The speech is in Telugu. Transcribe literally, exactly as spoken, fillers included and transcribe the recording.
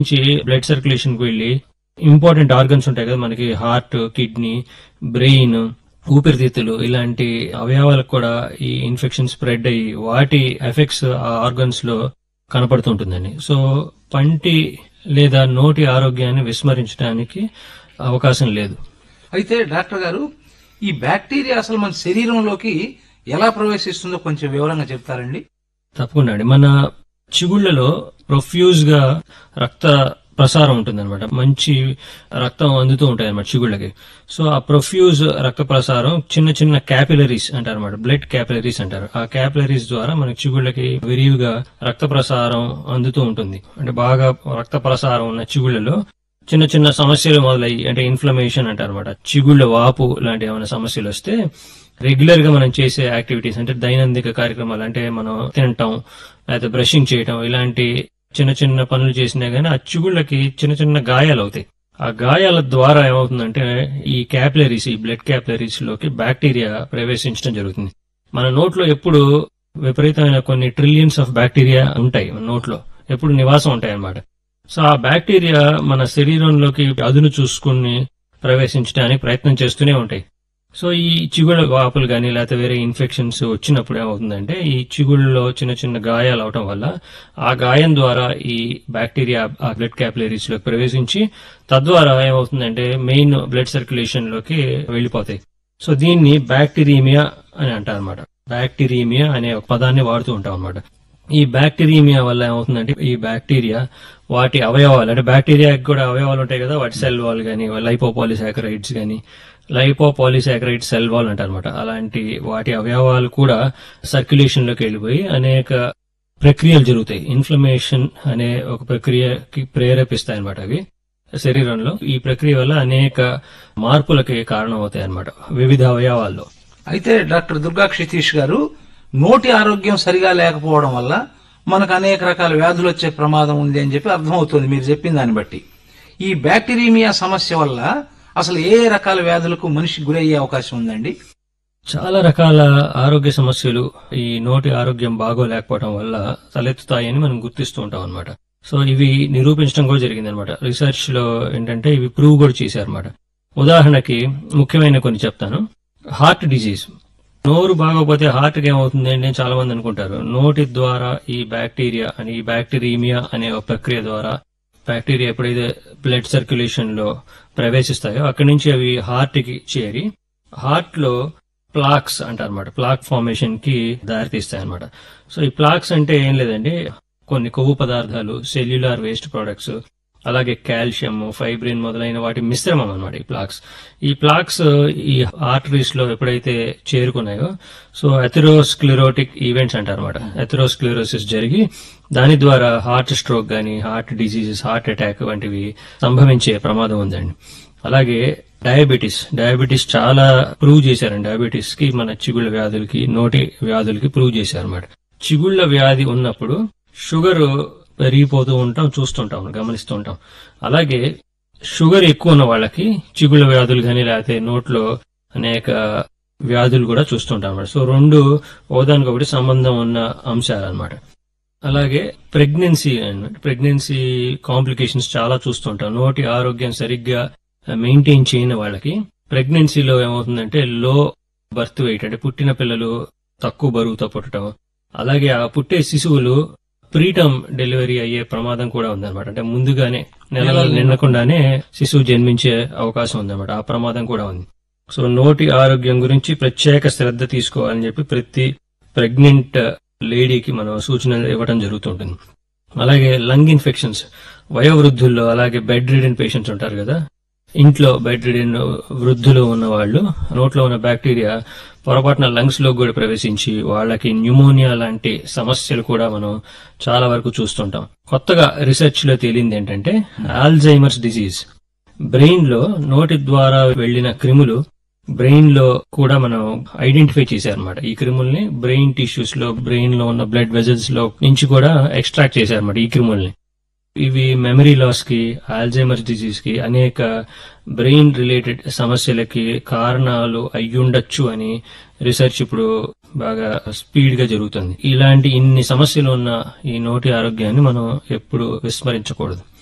నుంచి బ్లడ్ సర్క్యులేషన్ కు వెళ్లి ఇంపార్టెంట్ ఆర్గన్స్ ఉంటాయి కదా మనకి, హార్ట్, కిడ్నీ, బ్రెయిన్, ఊపిరితిత్తులు, ఇలాంటి అవయవాలకు కూడా ఈ ఇన్ఫెక్షన్ స్ప్రెడ్ అయ్యి వాటి ఎఫెక్ట్స్ ఆ ఆర్గన్స్ లో కనపడుతుంటుందండి. సో పంటి లేదా నోటి ఆరోగ్యాన్ని విస్మరించడానికి అవకాశం లేదు. అయితే డాక్టర్ గారు, ఈ బ్యాక్టీరియా అసలు మన శరీరంలోకి ఎలా ప్రవేశిస్తుందో కొంచెం వివరంగా చెప్తారండి? తప్పకుండా అండి. మన చిగుళ్లలో ప్రొఫ్యూజ్ గా రక్త ప్రసారం ఉంటుందన్నమాట. మంచి రక్తం అందుతూ ఉంటాయి అన్నమాట చిగుళ్ళకి. సో ఆ ప్రొఫ్యూజ్ రక్త ప్రసారం చిన్న చిన్న క్యాపిలరీస్ అంటారు అనమాట, బ్లడ్ క్యాపిలరీస్ అంటారు. ఆ క్యాపిలరీస్ ద్వారా మనకి చిగుళ్ళకి విరివిగా రక్త ప్రసారం అందుతూ ఉంటుంది. అంటే బాగా రక్త ప్రసారం ఉన్న చిగుళ్లలో చిన్న చిన్న సమస్యలు మొదలయ్యి, అంటే ఇన్ఫ్లమేషన్ అంటారు అనమాట, చిగుళ్ల వాపు లాంటి ఏమైనా సమస్యలు వస్తే రెగ్యులర్ గా మనం చేసే యాక్టివిటీస్, అంటే దైనందిక కార్యక్రమాలు, అంటే మనం తినటం లేకపోతే బ్రషింగ్ చేయటం, ఇలాంటి చిన్న చిన్న పనులు చేసినా గానీ ఆ చిగుళ్ళకి చిన్న చిన్న గాయాలు అవుతాయి. ఆ గాయాల ద్వారా ఏమవుతుందంటే ఈ క్యాపిలరీస్, ఈ బ్లడ్ క్యాపిలరీస్ లోకి బ్యాక్టీరియా ప్రవేశించడం జరుగుతుంది. మన నోట్లో ఎప్పుడు విపరీతమైన కొన్ని ట్రిలియన్స్ ఆఫ్ బ్యాక్టీరియా ఉంటాయి, మన నోట్లో ఎప్పుడు నివాసం ఉంటాయి అన్నమాట. సో ఆ బ్యాక్టీరియా మన శరీరంలోకి అదును చూసుకుని ప్రవేశించడానికి ప్రయత్నం చేస్తూనే ఉంటాయి. సో ఈ చిగుళ్ళ వాపులు గానీ లేకపోతే వేరే ఇన్ఫెక్షన్స్ వచ్చినప్పుడు ఏమవుతుందంటే ఈ చిగుళ్ళలో చిన్న చిన్న గాయాలు అవటం వల్ల ఆ గాయం ద్వారా ఈ బ్యాక్టీరియా ఆ బ్లడ్ క్యాపిలరీస్ లోకి ప్రవేశించి తద్వారా ఏమవుతుందంటే మెయిన్ బ్లడ్ సర్క్యులేషన్ లోకి వెళ్లిపోతాయి. సో దీన్ని బ్యాక్టీరియమియా అని అంటారన్నమాట. బ్యాక్టీరియమియా అనే ఒక పదాన్ని వాడుతూ ఉంటాం అన్నమాట. ఈ బ్యాక్టీరియమియా వల్ల ఏమవుతుందంటే ఈ బ్యాక్టీరియా వాటి అవయవాలు, అంటే బ్యాక్టీరియాకి కూడా అవయవాలు ఉంటాయి కదా, వాటి సెల్ వాల్ గానీ లైపోపాలిసాకరైడ్స్ గానీ లైపోపాలిసాకరైడ్ సెల్ వాల్ అంటారన్నమాట. అలాంటి వాటి అవయవాలు కూడా సర్క్యులేషన్ లోకి వెళ్లిపోయి అనేక ప్రక్రియలు జరుగుతాయి. ఇన్ఫ్లమేషన్ అనే ఒక ప్రక్రియకి ప్రేరేపిస్తాయి అన్నమాట అవి శరీరంలో. ఈ ప్రక్రియ వల్ల అనేక మార్పులకి కారణం అవుతాయి అన్నమాట వివిధ అవయవాల్లో. అయితే డాక్టర్ దుర్గా క్షితీష్ గారు, నోటి ఆరోగ్యం సరిగా లేకపోవడం వల్ల మనకు అనేక రకాల వ్యాధులు వచ్చే ప్రమాదం ఉంది అని చెప్పి అర్థమవుతుంది మీరు చెప్పిన దాన్ని బట్టి. ఈ బ్యాక్టీరియమియా సమస్య వల్ల అసలు ఏ రకాల వ్యాధులకు మనిషి గురయ్యే అవకాశం ఉందండి? చాలా రకాల ఆరోగ్య సమస్యలు ఈ నోటి ఆరోగ్యం బాగోలేకపోవడం వల్ల తలెత్తుతాయని మనం గుర్తిస్తూ ఉంటాం అనమాట. సో ఇవి నిరూపించడం కూడా జరిగింది అనమాట. రీసెర్చ్ లో ఏంటంటే ఇవి ప్రూవ్ కూడా చేశారన్నమాట. ఉదాహరణకి ముఖ్యమైన కొన్ని చెప్తాను. Heart disease. నోరు బాగోపోతే హార్ట్ కి ఏమవుతుంది అని చాలా మంది అనుకుంటారు. నోటి ద్వారా ఈ బ్యాక్టీరియా అని ఈ బ్యాక్టీరియమియా అనే ఒక ప్రక్రియ ద్వారా బ్యాక్టీరియా ఎప్పుడైతే బ్లడ్ సర్క్యులేషన్ లో ప్రవేశిస్తాయో అక్కడి నుంచి అవి హార్ట్ కి చేరి హార్ట్ లో ప్లాక్స్ అంటారన్నమాట, ప్లాక్ ఫార్మేషన్ కి దారితీస్తాయి అనమాట. సో ఈ ప్లాక్స్ అంటే ఏం లేదండి, కొన్ని కొవ్వు పదార్థాలు, సెల్యులార్ వేస్ట్ ప్రొడక్ట్స్, అలాగే కాల్షియం, ఫైబ్రిన్ మొదలైన వాటి మిశ్రమం అన్నమాట ఈ ప్లాక్స్. ఈ ప్లాక్స్ ఈ ఆర్టరీస్ లో ఎప్పుడైతే చేరుకున్నాయో సో ఎథెరోస్క్లెరోటిక్ ఈవెంట్స్ అంటారన్నమాట. ఎథెరోస్క్లెరోసిస్ జరిగి దాని ద్వారా హార్ట్ స్ట్రోక్ గానీ, హార్ట్ డిజీజెస్, హార్ట్ అటాక్ వంటివి సంభవించే ప్రమాదం ఉందండి. అలాగే డయాబెటీస్. డయాబెటీస్ చాలా ప్రూవ్ చేశారండి. డయాబెటీస్ కి మన చిగుళ్ల వ్యాధులకి, నోటి వ్యాధులకి ప్రూవ్ చేశారన్నమాట. చిగుళ్ల వ్యాధి ఉన్నప్పుడు షుగర్ పెరిగిపోతూ ఉంటాం, చూస్తుంటాం, గమనిస్తూ ఉంటాం. అలాగే షుగర్ ఎక్కువ ఉన్న వాళ్ళకి చిగుళ్ల వ్యాధులు గానీ లేకపోతే నోట్లో అనేక వ్యాధులు కూడా చూస్తుంటాం అన్నమాట. సో రెండు ఒకదానికొకటి సంబంధం ఉన్న అంశాలు అన్నమాట. అలాగే ప్రెగ్నెన్సీ అన్నమాట. ప్రెగ్నెన్సీ కాంప్లికేషన్స్ చాలా చూస్తుంటాం. నోటి ఆరోగ్యం సరిగ్గా మెయింటైన్ చేయని వాళ్ళకి ప్రెగ్నెన్సీలో ఏమవుతుందంటే లో బర్త్ వెయిట్, అంటే పుట్టిన పిల్లలు తక్కువ బరువుతో పుట్టడం, అలాగే ఆ పుట్టే శిశువులు ప్రీటర్మ్ డెలివరీ అయ్యే ప్రమాదం కూడా ఉందన్నమాట. అంటే ముందుగానే నెలలు నిండకుండానే శిశువు జన్మించే అవకాశం ఉందన్నమాట. ఆ ప్రమాదం కూడా ఉంది. సో నోటి ఆరోగ్యం గురించి ప్రత్యేక శ్రద్ధ తీసుకోవాలని చెప్పి ప్రతి ప్రెగ్నెంట్ లేడీకి మనం సూచనలు ఇవ్వడం జరుగుతుంటుంది. అలాగే లంగ్ ఇన్ఫెక్షన్స్ వయోవృద్ధుల్లో, అలాగే బెడ్ రిడెన్ పేషెంట్స్ ఉంటారు కదా, ఇంట్లో బెడ్ రిడెన్ వృద్ధులు ఉన్న వాళ్ళు నోట్లో ఉన్న బ్యాక్టీరియా పొరపాటున లంగ్స్ లో కూడా ప్రవేశించి వాళ్ళకి న్యూమోనియా లాంటి సమస్యలు కూడా మనం చాలా వరకు చూస్తుంటాం. కొత్తగా రీసెర్చ్ లో తేలింది ఏంటంటే ఆల్జైమర్స్ డిజీజ్. బ్రెయిన్ లో నోటి ద్వారా వెళ్లిన క్రిములు బ్రెయిన్ లో కూడా మనం ఐడెంటిఫై చేశారన్నమాట. ఈ క్రిముల్ని బ్రెయిన్ టిష్యూస్ లో, బ్రెయిన్ లో ఉన్న బ్లడ్ వెజల్స్ లో నుంచి కూడా ఎక్స్ట్రాక్ట్ చేశారన్నమాట ఈ క్రిముల్ని. ఇవి మెమరీ లాస్ కి, ఆల్జైమర్స్ డిజీజ్ కి, అనేక బ్రెయిన్ రిలేటెడ్ సమస్యలకి కారణాలు అయ్యుండొచ్చు అని రీసెర్చ్ ఇప్పుడు బాగా స్పీడ్ గా జరుగుతుంది. ఇలాంటి ఇన్ని సమస్యలు ఉన్న ఈ నోటి ఆరోగ్యాన్ని మనం ఎప్పుడు విస్మరించకూడదు.